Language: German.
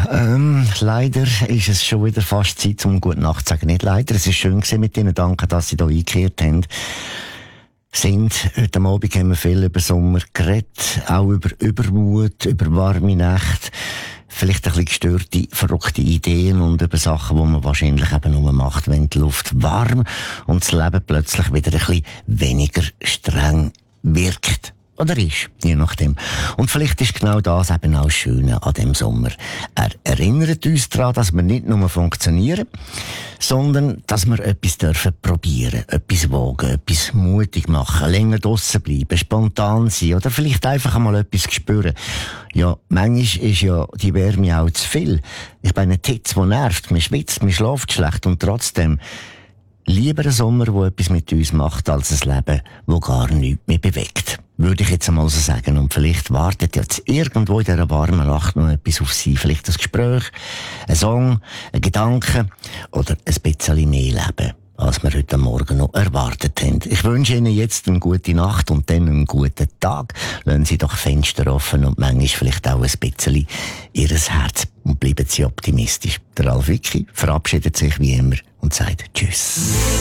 Leider ist es schon wieder fast Zeit, um gute Nacht zu sagen. Nicht leider, es ist schön gewesen mit Ihnen. Danke, dass Sie hier eingekehrt haben. Heute Abend haben wir viel über Sommer geredet, auch über Übermut, über warme Nächte, vielleicht ein bisschen gestörte, verrückte Ideen und über Sachen, die man wahrscheinlich eben nur macht, wenn die Luft warm und das Leben plötzlich wieder ein bisschen weniger streng wirkt. Oder ist, je nachdem. Und vielleicht ist genau das eben auch das Schöne an dem Sommer. Er erinnert uns daran, dass wir nicht nur funktionieren, sondern dass wir etwas dürfen probieren, etwas wagen, etwas mutig machen, länger draussen bleiben, spontan sein oder vielleicht einfach einmal etwas spüren. Ja, manchmal ist ja die Wärme auch zu viel. Ich meine, die Hitze, die nervt, man schwitzt, man schläft schlecht und trotzdem lieber ein Sommer, der etwas mit uns macht, als ein Leben, das gar nichts mehr bewegt. Würde ich jetzt einmal so sagen. Und vielleicht wartet jetzt irgendwo in dieser warmen Nacht noch etwas auf Sie. Vielleicht ein Gespräch, ein Song, ein Gedanke oder ein bisschen mehr Leben, als wir heute Morgen noch erwartet haben. Ich wünsche Ihnen jetzt eine gute Nacht und dann einen guten Tag. Lassen Sie doch Fenster offen und manchmal vielleicht auch ein bisschen Ihr Herz. Und bleiben Sie optimistisch. Der Ralf Wicki verabschiedet sich wie immer und sagt Tschüss.